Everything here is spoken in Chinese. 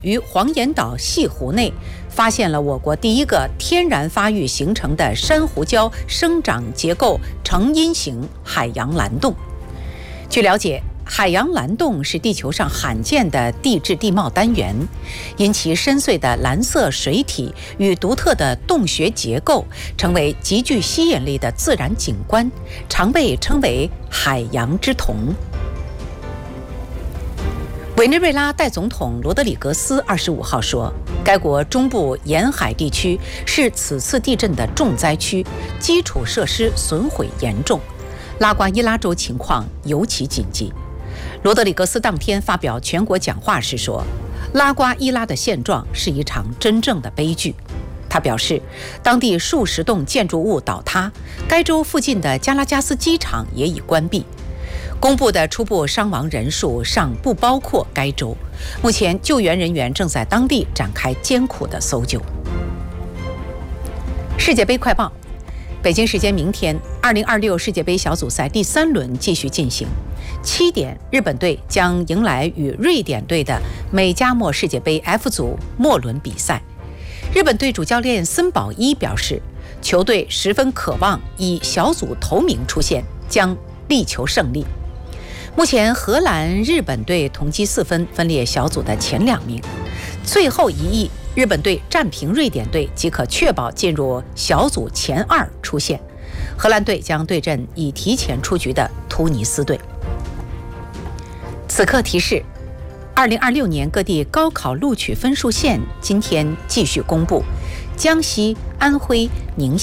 于黄岩岛西湖内发现了我国第一个天然发育形成的珊瑚礁生长结构成因型海洋蓝洞。据了解，海洋蓝洞是地球上罕见的地质地貌单元，因其深邃的蓝色水体与独特的洞穴结构，成为极具吸引力的自然景观，常被称为海洋之瞳。委内瑞拉代总统罗德里格斯25号说，该国中部沿海地区是此次地震的重灾区，基础设施损毁严重，拉瓜伊拉州情况尤其紧急。罗德里格斯当天发表全国讲话时说，拉瓜伊拉的现状是一场真正的悲剧。他表示，当地数十栋建筑物倒塌，该州附近的加拉加斯机场也已关闭。公布的初步伤亡人数尚不包括该州，目前救援人员正在当地展开艰苦的搜救。世界杯快报，北京时间明天，2026世界杯小组赛第3轮继续进行。7点，日本队将迎来与瑞典队的美加墨世界杯 F 组末轮比赛。日本队主教练森保一表示，球队十分渴望以小组头名出现，将力求胜利。目前荷兰、日本队同积4分，分列小组的前2名。最后一役，日本队战平瑞典队即可确保进入小组前2出线。荷兰队将对阵已提前出局的突尼斯队。此刻提示，2026年各地高考录取分数线今天继续公布，江西、安徽、宁夏